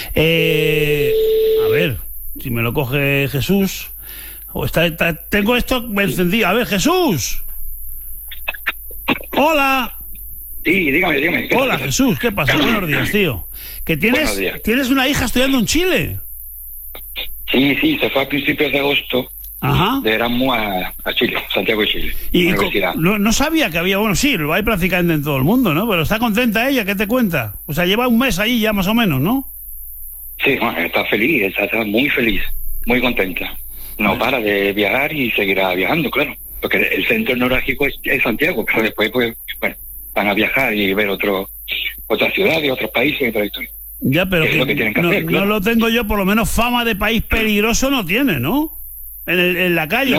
A ver, si me lo coge Jesús... tengo esto encendido. A ver, Jesús. Hola. Sí, dígame. Hola, Jesús, ¿qué pasa? Buenos días, tío. Que tienes una hija estudiando en Chile. Sí, se fue a principios de agosto. Ajá. De Erasmus a Chile, Santiago de Chile. Y universidad. No sabía que había, bueno, sí, lo hay prácticamente en todo el mundo, ¿no? Pero está contenta ella, ¿qué te cuenta? O sea, lleva un mes ahí ya más o menos, ¿no? Sí, bueno, está feliz, está muy feliz, muy contenta. No para de viajar y seguirá viajando, claro. Porque el centro neurálgico es Santiago, pero después, pues, bueno, van a viajar y ver otras ciudades, otros países y otra historia. Ya, pero es lo que tienen que hacer, claro. No lo tengo yo, por lo menos fama de país peligroso no tiene, ¿no? En la calle.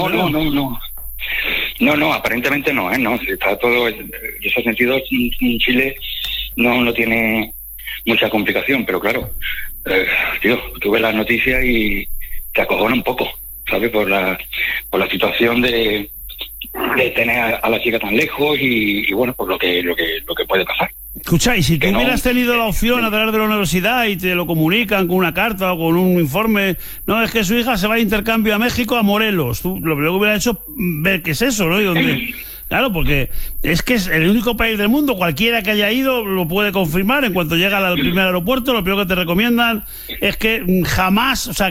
No, aparentemente no, no, está todo, en ese sentido, en Chile no tiene mucha complicación, pero claro, tío, tú ves las noticias y te acojona un poco, ¿sabes? Por la situación de tener a la chica tan lejos y bueno, por lo que puede pasar. Escucha, y si tú hubieras tenido la opción a través de la universidad y te lo comunican con una carta o con un informe, no, es que su hija se va de intercambio a México, a Morelos, tú lo primero que hubieras hecho ver qué es eso, ¿no? Y dónde... Claro, porque es que es el único país del mundo, cualquiera que haya ido lo puede confirmar. En cuanto llega al primer aeropuerto, lo primero que te recomiendan es que jamás, o sea,